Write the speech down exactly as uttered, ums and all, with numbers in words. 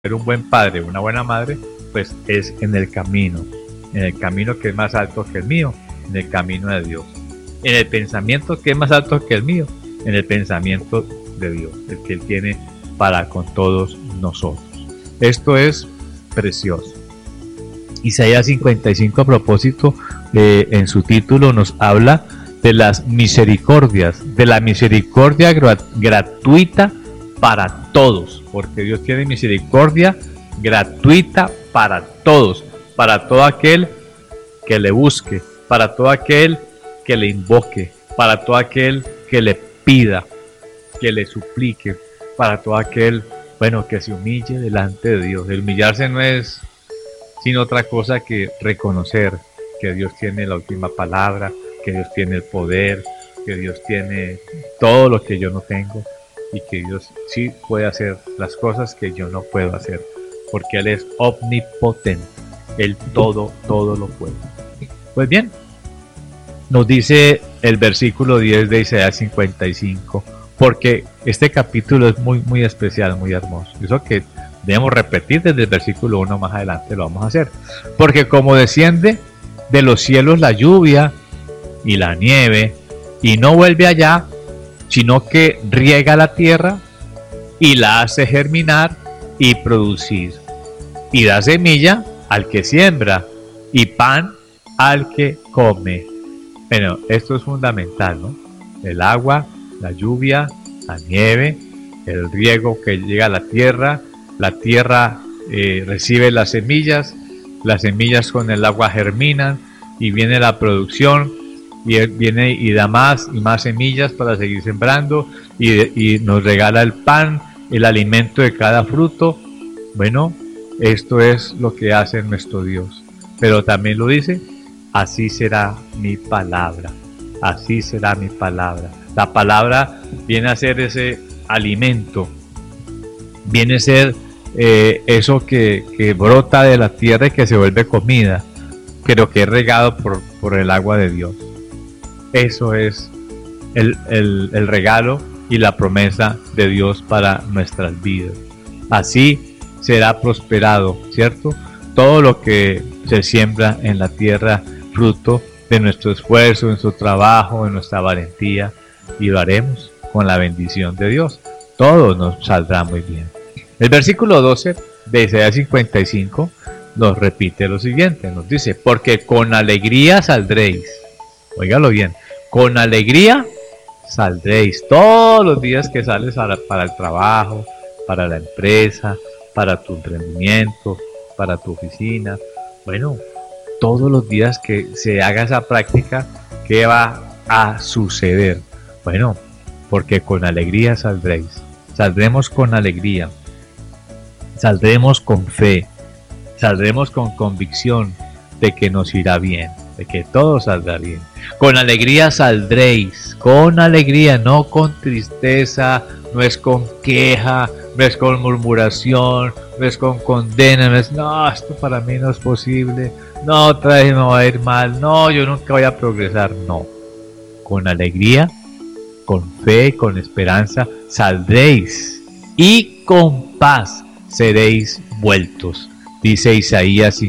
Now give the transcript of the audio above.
ser un buen padre, una buena madre, pues es en el camino, en el camino que es más alto que el mío, en el camino de Dios, en el pensamiento que es más alto que el mío, en el pensamiento de Dios, el que Él tiene para con todos nosotros. Esto es precioso. Isaías cincuenta y cinco, a propósito, eh, en su título nos habla de las misericordias, de la misericordia grat- gratuita para todos, porque Dios tiene misericordia gratuita para todos, para todo aquel que le busque, para todo aquel que le invoque, para todo aquel que le pida, que le suplique, para todo aquel, bueno, que se humille delante de Dios. El humillarse no es sin otra cosa que reconocer que Dios tiene la última palabra, que Dios tiene el poder, que Dios tiene todo lo que yo no tengo y que Dios sí puede hacer las cosas que yo no puedo hacer, porque Él es omnipotente, Él todo, todo lo puede. Pues bien, nos dice el versículo diez de Isaías cincuenta y cinco, porque este capítulo es muy, muy especial, muy hermoso. Eso que debemos repetir desde el versículo uno más adelante lo vamos a hacer. Porque como desciende de los cielos la lluvia y la nieve, y no vuelve allá, sino que riega la tierra y la hace germinar y producir, y da semilla al que siembra y pan al que come. Bueno, esto es fundamental, ¿no? El agua, la lluvia, la nieve, el riego que llega a la tierra, la tierra eh, recibe las semillas, las semillas con el agua germinan y viene la producción y él viene y da más y más semillas para seguir sembrando y, y nos regala el pan, el alimento de cada fruto. Bueno, esto es lo que hace nuestro Dios, pero también lo dice: así será mi palabra, así será mi palabra. La palabra viene a ser ese alimento, viene a ser eh, eso que, que brota de la tierra y que se vuelve comida, pero que es regado por, por el agua de Dios. Eso es el, el, el regalo y la promesa de Dios para nuestras vidas. Así será prosperado, ¿cierto? Todo lo que se siembra en la tierra, fruto de nuestro esfuerzo, de nuestro trabajo, de nuestra valentía, y lo haremos con la bendición de Dios. Todo nos saldrá muy bien. El versículo doce de Isaías cincuenta y cinco nos repite lo siguiente, nos dice: porque con alegría saldréis. Óigalo bien, con alegría saldréis todos los días que sales para, para el trabajo, para la empresa, para tu emprendimiento, para tu oficina. Bueno, todos los días que se haga esa práctica, ¿qué va a suceder? Bueno, porque con alegría saldréis. Saldremos con alegría, saldremos con fe, saldremos con convicción de que nos irá bien, de que todo saldrá bien. Con alegría saldréis, con alegría, no con tristeza, no es con queja, no es con murmuración, no es con condena, no es: no, esto para mí no es posible, no, otra vez me va a ir mal, no, yo nunca voy a progresar. No, con alegría, con fe, con esperanza saldréis, y con paz seréis vueltos, dice Isaías